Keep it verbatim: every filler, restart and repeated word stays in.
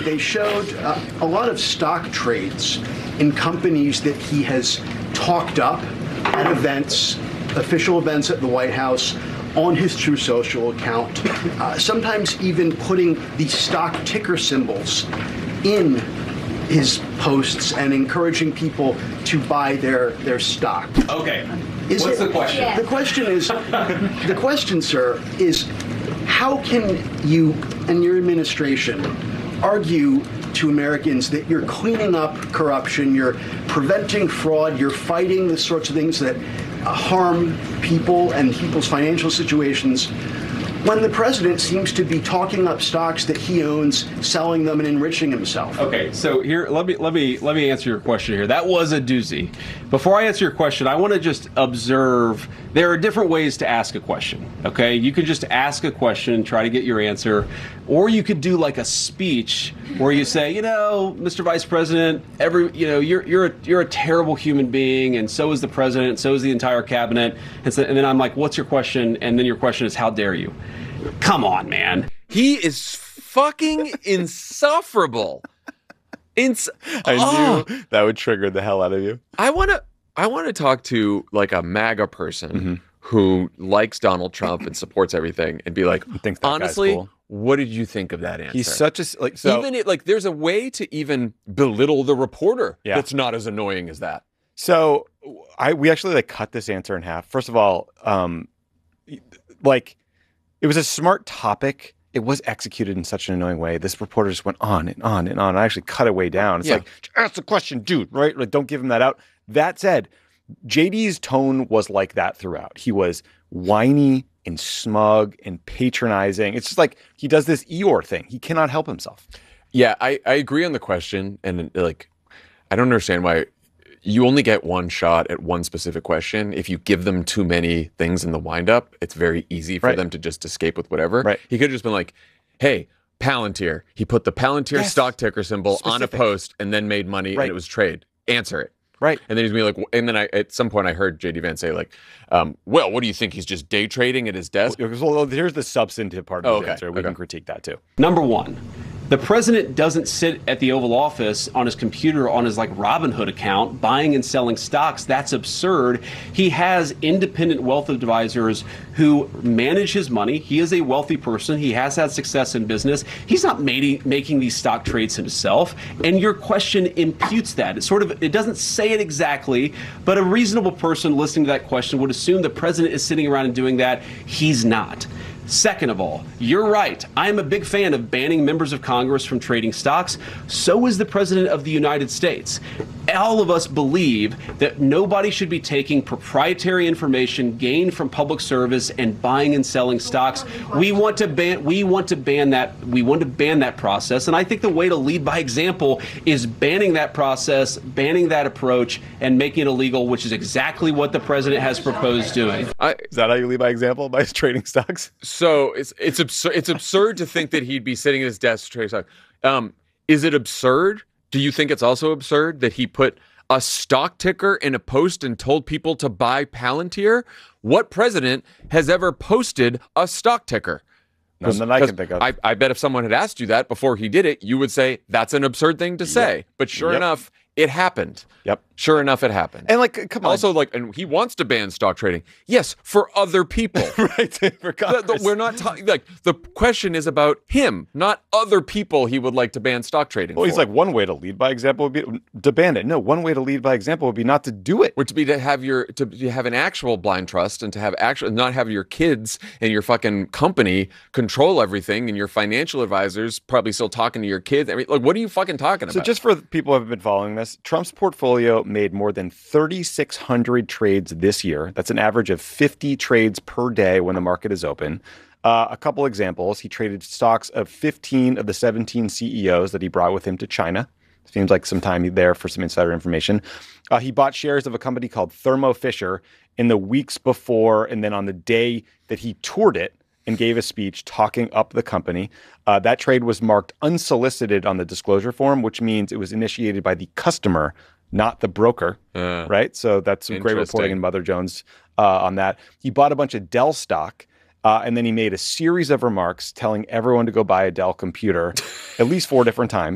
they showed uh, a lot of stock trades in companies that he has talked up at events, official events at the White House, on his Truth Social account, uh, sometimes even putting the stock ticker symbols in his posts and encouraging people to buy their, their stock. Okay. Is What's it, the question? Yeah. The question is, the question, sir, is how can you and your administration argue to Americans that you're cleaning up corruption, you're preventing fraud, you're fighting the sorts of things that uh, harm people and people's financial situations, when the president seems to be talking up stocks that he owns, selling them, and enriching himself? Okay, so here, let me let me let me answer your question here. That was a doozy. Before I answer your question, I want to just observe there are different ways to ask a question. Okay, you could just ask a question and try to get your answer, or you could do like a speech where you say, you know, Mister Vice President, every you know, you're you're a, you're a terrible human being, and so is the president, and so is the entire cabinet, and, so, and then I'm like, what's your question? And then your question is, how dare you? Come on, man. He is fucking insufferable. Ins- I oh. knew that would trigger the hell out of you. I want to I want to talk to like a MAGA person mm-hmm. who likes Donald Trump and supports everything and be like, thinks that honestly, cool. What did you think of that answer? He's such a like so, even it, like there's a way to even belittle the reporter yeah. that's not as annoying as that. So I we actually like cut this answer in half. First of all, um, like. It was a smart topic. It was executed in such an annoying way. This reporter just went on and on and on. I actually cut it way down. It's yeah. like, ask the question, dude, right? Like, don't give him that out. That said, J D's tone was like that throughout. He was whiny and smug and patronizing. It's just like he does this Eeyore thing. He cannot help himself. Yeah, I, I agree on the question. And like, I don't understand why you only get one shot at one specific question. If you give them too many things in the windup, it's very easy for right. them to just escape with whatever. Right. He could have just been like, hey, Palantir. He put the Palantir yes. stock ticker symbol Specific. on a post and then made money right. and it was trade. Answer it. Right. And then he's going to be like, and then I, at some point I heard J D Vance say like, um, well, what do you think? He's just day trading at his desk? Well, well here's the substantive part of oh, his okay. answer. We okay. can critique that too. Number one, the president doesn't sit at the Oval Office on his computer on his like Robinhood account buying and selling stocks. That's absurd. He has independent wealth advisors who manage his money. He is a wealthy person. He has had success in business. He's not made, making these stock trades himself. And your question imputes that. It sort of, it doesn't say it exactly, but a reasonable person listening to that question would assume the president is sitting around and doing that. He's not. Second of all, you're right. I am a big fan of banning members of Congress from trading stocks. So is the President of the United States. All of us believe that nobody should be taking proprietary information gained from public service and buying and selling stocks. We want to ban we want to ban that we want to ban that process. And I think the way to lead by example is banning that process, banning that approach, and making it illegal, which is exactly what the president has proposed doing. I, is that how you lead by example? By trading stocks? So it's it's absurd. It's absurd to think that he'd be sitting at his desk trading stocks. Um, is it absurd? Do you think it's also absurd that he put a stock ticker in a post and told people to buy Palantir? What president has ever posted a stock ticker? None that I can think of. I, I bet if someone had asked you that before he did it, you would say that's an absurd thing to say. Yep. But sure yep. enough, it happened. Yep. Sure enough, it happened. And like, come on. Also, like, and he wants to ban stock trading. Yes, for other people. right. For Congress. The, the, we're not talking, like, the question is about him, not other people he would like to ban stock trading Well, for. he's like, one way to lead by example would be to ban it. No, one way to lead by example would be not to do it. Or to be to have your, to, to have an actual blind trust and to have actual, not have your kids and your fucking company control everything and your financial advisors probably still talking to your kids. I mean, like, what are you fucking talking So about? just for people who have been following this, Trump's portfolio made more than thirty-six hundred trades this year. That's an average of fifty trades per day when the market is open. Uh, a couple examples. He traded stocks of fifteen of the seventeen C E Os that he brought with him to China. Seems like some time there for some insider information. Uh, he bought shares of a company called Thermo Fisher in the weeks before and then on the day that he toured it and gave a speech talking up the company. Uh, that trade was marked unsolicited on the disclosure form, which means it was initiated by the customer, not the broker, uh, right? So that's some great reporting in Mother Jones uh, on that. He bought a bunch of Dell stock, uh, and then he made a series of remarks telling everyone to go buy a Dell computer at least four different times.